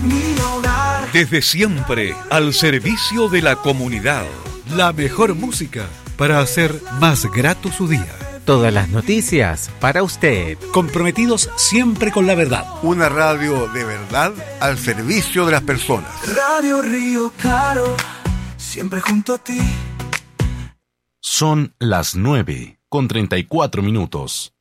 mi hogar. Desde siempre, al servicio de la comunidad. La mejor música para hacer más grato su día. Todas las noticias para usted. Comprometidos siempre con la verdad. Una radio de verdad al servicio de las personas. Radio Río Claro, siempre junto a ti. Son las 9:34.